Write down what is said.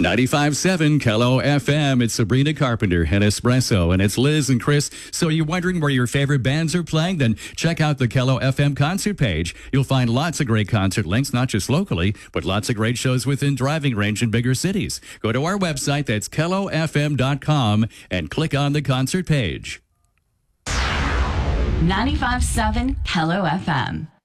95.7 Kello FM. It's Sabrina Carpenter and Espresso, and it's Liz and Chris. So you're wondering where your favorite bands are playing? Then check out the Kello FM concert page. You'll find lots of great concert links, not just locally, but lots of great shows within driving range in bigger cities. Go to our website, that's kellofm.com, and click on the concert page. 95.7 Kello FM.